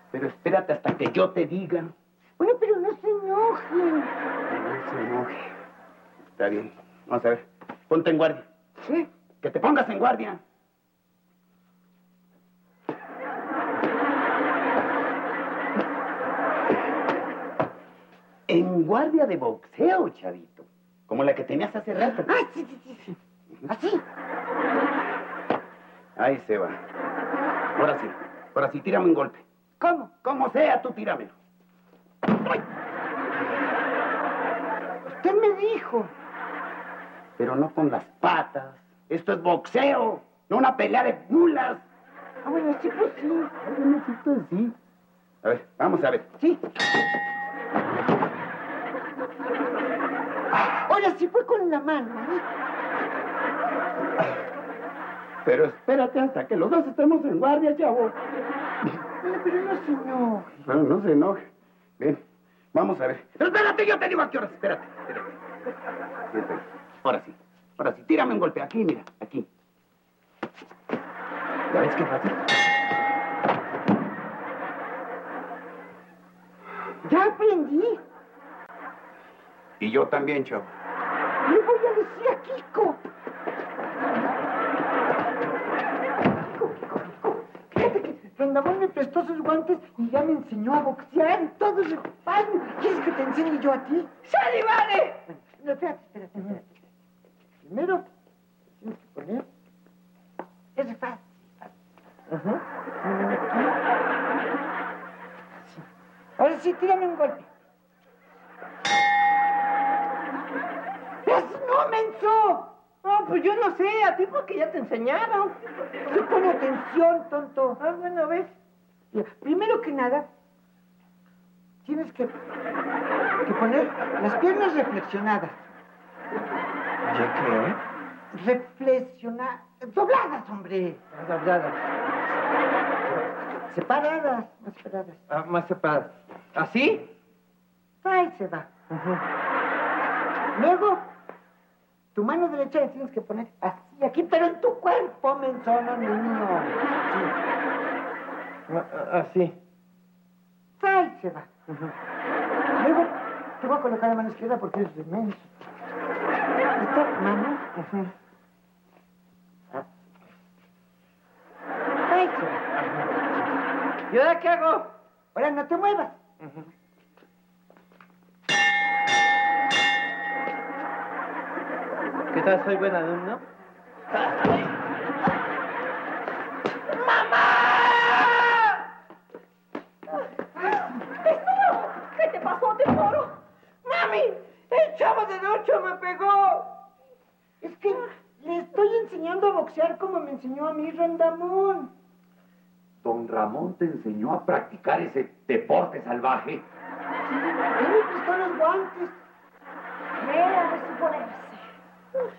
Pero espérate hasta que yo te diga. Bueno, pero no se enoje. No se enoje. Está bien. Vamos a ver. Ponte en guardia. ¿Sí? Que te pongas en guardia. En guardia de boxeo, chavito. Como la que tenías hace rato. Ah, sí. Así. Ahí se va. Ahora sí, tírame un golpe. ¿Cómo? Como sea, tú tíramelo. ¡Ay! Usted me dijo. Pero no con las patas. Esto es boxeo, no una pelea de mulas. Ah, bueno, sí, pues sí. Bueno, sí, pues sí. A ver, vamos a ver. Sí. Ahora sí fue con la mano, ¿eh? Pero espérate hasta que los dos estemos en guardia, chavo. Bueno, pero no se enoje. Bueno, no se enoje. Ven, vamos a ver. Espérate, yo te digo a qué horas. Espérate. Siéntate. Ahora sí, tírame un golpe. Aquí, mira, aquí. ¿Ya ves qué fácil? Ya aprendí. Y yo también, chavo. Le voy a decir a Kiko. Kiko. Fíjate que Rondamón me prestó sus guantes y ya me enseñó a boxear y todo es padre. ¿Quieres que te enseñe yo a ti? ¡Sale, vale! Bueno, no, espérate. Primero, tienes que poner... Es fácil. Ajá. Así. Ahora sí, tírame un golpe. ¡No, menso! No, pues yo no sé, a ti porque ya te enseñaron. Sí, pon atención, tonto. Ah, bueno, ves. Mira, primero que nada, tienes que poner las piernas reflexionadas. ¿Ya qué? Reflexionadas. Dobladas, hombre. Dobladas. Separadas, más separadas. Ah, más separadas. ¿Así? Ahí se va. Luego, tu mano derecha la tienes que poner así, aquí, pero en tu cuerpo, mensono, niño. Así. Ahí se va. Luego, te voy a colocar la mano izquierda porque es de menso. Esta mano. Ahí se va. ¿Y ahora qué hago? Ahora no te muevas. ¿Qué tal? ¿Soy buen alumno? ¿Qué te pasó, tesoro? ¡Mami! ¡El chavo del 8 me pegó! Es que le estoy enseñando a boxear como me enseñó a mí Rondamón. Don Ramón te enseñó a practicar ese deporte salvaje. Él me prestó los guantes. Ve a ver si ponerse.